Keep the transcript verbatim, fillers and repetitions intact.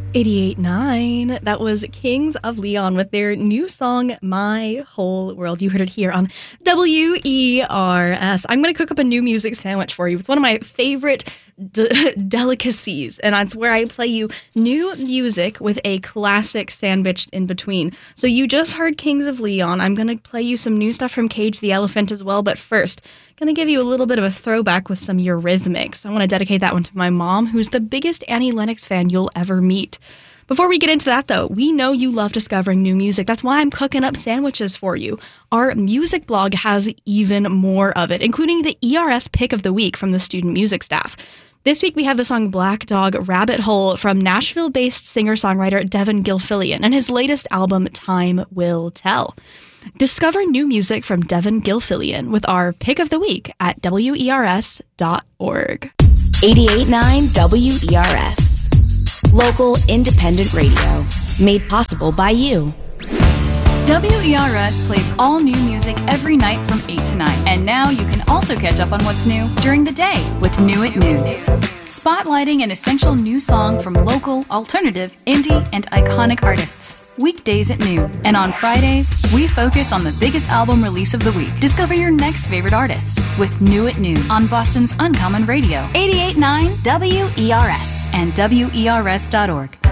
eighty-eight point nine. That was Kings of Leon with their new song, My Whole World. You heard it here on W E R S. I'm going to cook up a new music sandwich for you. It's one of my favorite de- delicacies, and that's where I play you new music with a classic sandwiched in between. So you just heard Kings of Leon. I'm going to play you some new stuff from Cage the Elephant as well, but first, going to give you a little bit of a throwback with some Eurythmics. I want to dedicate that one to my mom, who's the biggest Annie Lennox fan you'll ever meet. Before we get into that, though, we know you love discovering new music. That's why I'm cooking up sandwiches for you. Our music blog has even more of it, including the E R S pick of the week from the student music staff. This week, we have the song Black Dog Rabbit Hole from Nashville-based singer-songwriter Devin Gilfillian and his latest album, Time Will Tell. Discover new music from Devin Gilfillian with our pick of the week at W E R S dot org. eighty-eight point nine W E R S. Local independent radio. Made possible by you. W E R S plays all new music every night from eight to nine. And now you can also catch up on what's new during the day with New at Noon. Spotlighting an essential new song from local, alternative, indie, and iconic artists. Weekdays at noon. And on Fridays, we focus on the biggest album release of the week. Discover your next favorite artist with New at Noon on Boston's Uncommon Radio. eighty-eight point nine W E R S and W E R S dot org.